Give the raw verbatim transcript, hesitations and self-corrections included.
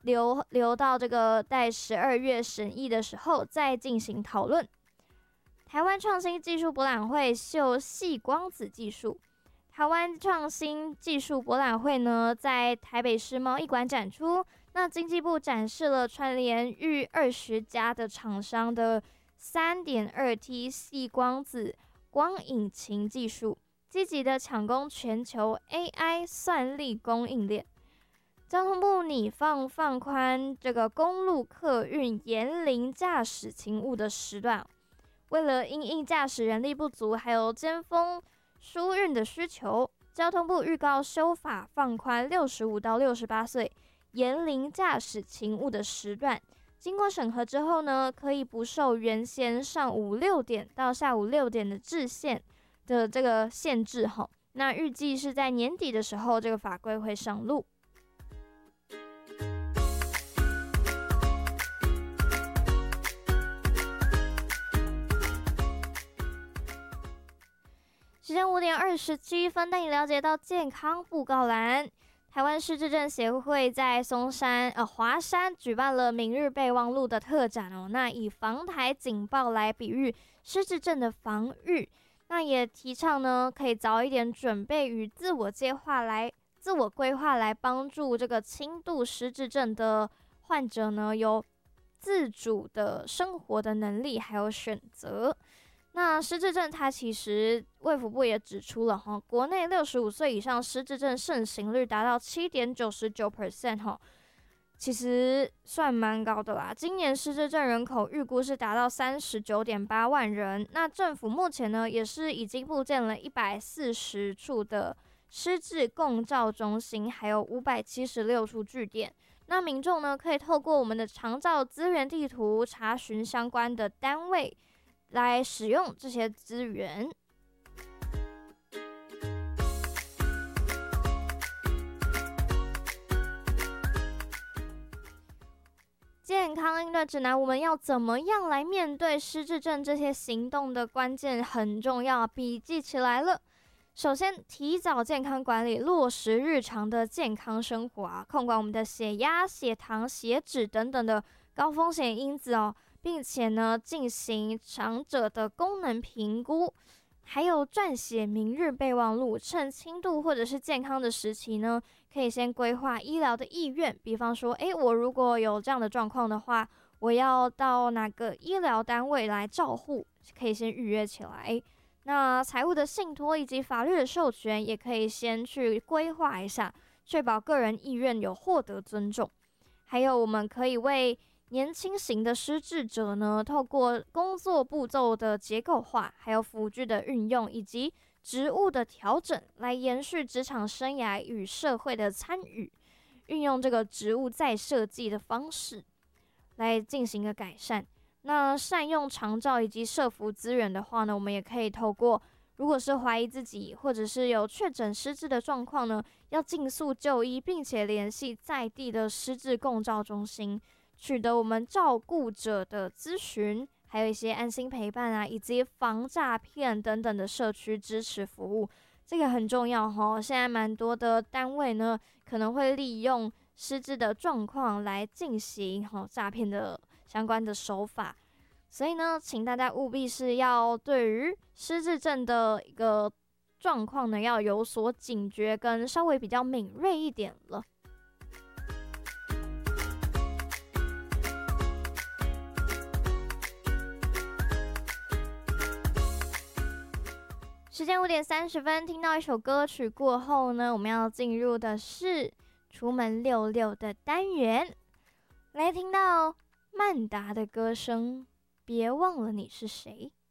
留留到这个在十二月审议的时候再进行讨论。台湾创新技术博览会秀矽光子技术。台湾创新技术博览会呢，在台北市贸易馆展出。那经济部展示了串联逾二十家的厂商的 三点二 T 矽光子光引擎技术，积极的抢攻全球 A I 算力供应链。交通部拟放放宽这个公路客运严龄驾驶勤务的时段，为了因应驾驶人力不足，还有尖峰疏运的需求，交通部预告修法放宽六十五到六十八岁严龄驾驶勤务的时段。经过审核之后呢，可以不受原先上午六点到下午六点的制限的这个限制哈。那预计是在年底的时候，这个法规会上路。时间五点二十七分，带你了解到健康布告栏。台湾失智症协会在松山呃华山举办了明日备忘录的特展哦，那以防台警报来比喻失智症的防御，那也提倡呢可以早一点准备与自我计划来自我规划来帮助这个轻度失智症的患者呢有自主的生活的能力还有选择。那失智症它其实卫福部也指出了哈，国内六十五岁以上失智症盛行率达到 百分之七点九九 哈，其实算蛮高的啦。今年失智症人口预估是达到 三十九点八万人。那政府目前呢也是已经布建了一百四十处的失智共照中心，还有五百七十六处据点。那民众呢可以透过我们的长照资源地图查询相关的单位来使用这些资源。健康应对指南，我们要怎么样来面对失智症这些行动的关键很重要，笔记起来了。首先，提早健康管理，落实日常的健康生活啊，控管我们的血压、血糖、血脂等等的高风险因子哦，并且呢进行长者的功能评估，还有撰写明日备忘录。趁轻度或者是健康的时期呢，可以先规划医疗的意愿，比方说，诶，我如果有这样的状况的话，我要到哪个医疗单位来照护，可以先预约起来。那财务的信托以及法律的授权也可以先去规划一下，确保个人意愿有获得尊重。还有我们可以为年轻型的失智者呢，透过工作步骤的结构化，还有辅具的运用，以及职务的调整，来延续职场生涯与社会的参与，运用这个职务再设计的方式来进行一个改善。那善用长照以及社福资源的话呢，我们也可以透过，如果是怀疑自己或者是有确诊失智的状况呢，要尽速就医，并且联系在地的失智共照中心，取得我们照顾者的咨询，还有一些安心陪伴啊，以及防诈骗等等的社区支持服务。这个很重要齁，现在蛮多的单位呢，可能会利用失智的状况来进行齁诈骗的相关的手法。所以呢，请大家务必是要对于失智症的一个状况呢，要有所警觉，跟稍微比较敏锐一点了。时间五点三十分，听到一首歌曲过后呢，我们要进入的是出门溜溜的单元，来听到曼达的歌声，别忘了你是谁。